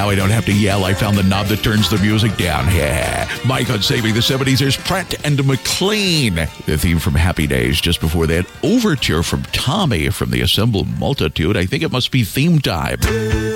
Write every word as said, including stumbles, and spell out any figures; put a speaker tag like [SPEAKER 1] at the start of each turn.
[SPEAKER 1] Now I don't have to yell. I found the knob that turns the music down. Yeah. Mike on Saving the seventies. There's Pratt and McLean. The theme from Happy Days. Just before that, Overture from Tommy from the Assemble Multitude. I think it must be theme time.